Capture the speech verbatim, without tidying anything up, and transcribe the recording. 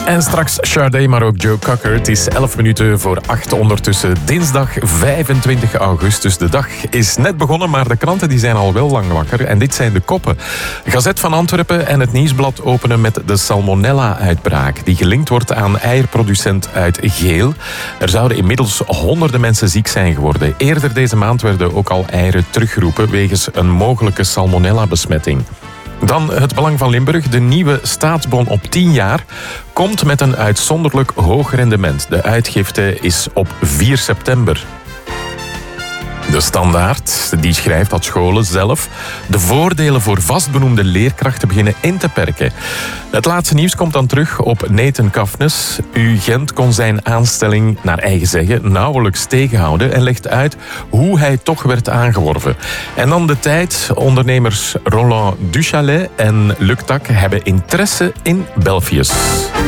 En straks Sade, maar ook Joe Cocker. Het is elf minuten voor acht ondertussen. Dinsdag vijfentwintig augustus. De dag is net begonnen, maar de kranten die zijn al wel lang wakker. En dit zijn de koppen. Gazet van Antwerpen en het Nieuwsblad openen met de salmonella-uitbraak, die gelinkt wordt aan eierproducent uit Geel. Er zouden inmiddels honderden mensen ziek zijn geworden. Eerder deze maand werden ook al eieren teruggeroepen wegens een mogelijke salmonella-besmetting. Dan het Belang van Limburg. De nieuwe staatsbon op tien jaar komt met een uitzonderlijk hoog rendement. De uitgifte is op vier september. De Standaard, die schrijft dat scholen zelf de voordelen voor vastbenoemde leerkrachten beginnen in te perken. Het laatste nieuws komt dan terug op Nathan Kafnes. U Gent kon zijn aanstelling, naar eigen zeggen, nauwelijks tegenhouden en legt uit hoe hij toch werd aangeworven. En dan De Tijd. Ondernemers Roland Duchalet en Luc Tak hebben interesse in Belfius.